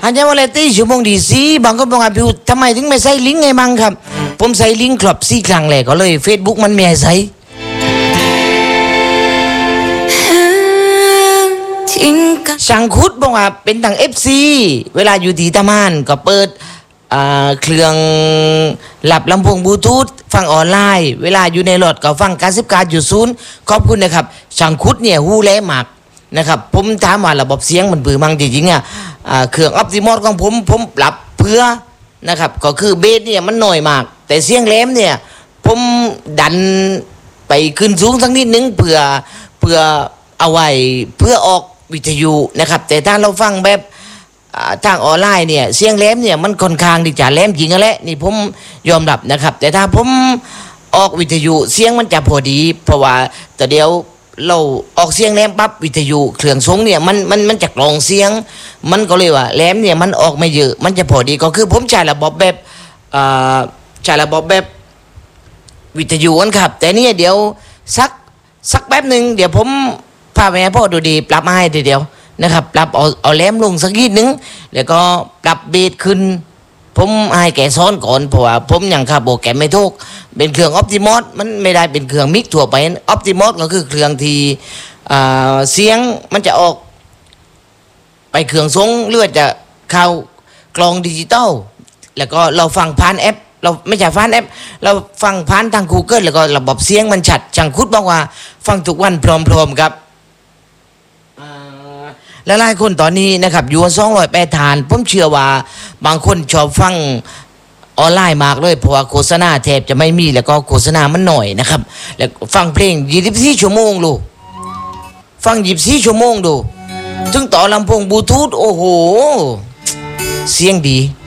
อาจารย์วาเลตี้ชั่วโมงดีสีบางคนบอกว่าพี่ทำไมถึงไม่ใส่ลิงก์ไงมั้งครับผมใส่ลิงก์ครบ4 ครั้งเลยก็เลย Facebook มันไม่ให้ใส่ช่างคุดบอกว่าเป็นทาง FC เวลาอยู่ที่ทำงานก็เปิดเครื่องหลับลำโพงบลูทูธฟังออนไลน์เวลาอยู่ในรถก็ฟัง99.0ขอบคุณนะครับช่างคุดเนี่ยฮู้แลมากนะครับผมถามว่าระบบเสียงมันปือมังจริงๆอ่ะเครื่องออปติมอลของผมปรับเพื่อนะครับก็คือเบสเนี่ยมันหน่อยมากแต่เสียงแหลมเนี่ยผมดันไปขึ้นสูงสักนิดนึงเพื่อเอาไว้เพื่อออกวิทยุนะครับแต่ถ้าเราฟังแบบทางออนไลน์เนี่ยเสียงแหลมเนี่ยมันค่อนข้างที่จะแหลมจริงแหละนี่ผมยอมรับนะครับแต่ถ้าผมออกวิทยุเสียงมันจะพอดีเพราะว่าแต่เดี๋ยวเราออกเสียงแหลมปั๊บวิทยุเครื่องทรงเนี่ยมันจะกรองเสียงมันก็เลยว่าแหลมเนี่ยมันออกไม่เยอะมันจะพอดีก็คือผมใช้ระบบแบบวิทยุกันครับแต่เนี่ยเดี๋ยวสักแป๊บหนึ่งเดี๋ยวผมพาไปให้พ่อดูดีปรับมาให้เดี๋ยวนะครับปรับเอาแหลมลงสักนิดนึงแล้วก็ปรับเบสขึ้นผมให้แกซ้อนก่อนเพราะว่าผมยังขับโปรแกรมไม่ถูกเป็นเครื่องออปติมอสมันไม่ได้เป็นเครื่องมิกทั่วไปออปติมอสก็คือเครื่องที่เสียงมันจะออกไปเครื่องทรงเลือดจะเข้ากลองดิจิตอลแล้วก็เราฟังผ่านแอปเราไม่ใช่ผ่านแอปเราฟังผ่านทาง Google แล้วก็ระบบเสียงมันชัดช่างคุดบอกว่าฟังทุกวันพร้อมๆครับและหลายคนตอนนี้นะครับอยู่208 ฐานผมเชื่อว่าบางคนชอบฟังออนไลน์มากเลยเพราะว่าโฆษณาแทบจะไม่มีแล้วก็โฆษณามันหน่อยนะครับแล้วฟังเพลง24 ชั่วโมงดูฟัง24 ชั่วโมงดูถึงต่อลำโพงบลูทูธโอ้โหเสียงดี